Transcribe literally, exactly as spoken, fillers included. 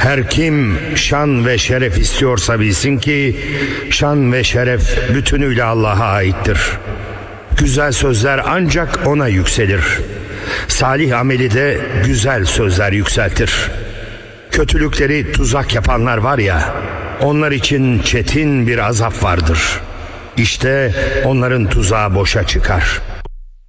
Her kim şan ve şeref istiyorsa bilsin ki şan ve şeref bütünüyle Allah'a aittir. Güzel sözler ancak ona yükselir. Salih ameli de güzel sözler yükseltir. Kötülükleri tuzak yapanlar var ya, onlar için çetin bir azap vardır. İşte onların tuzağı boşa çıkar.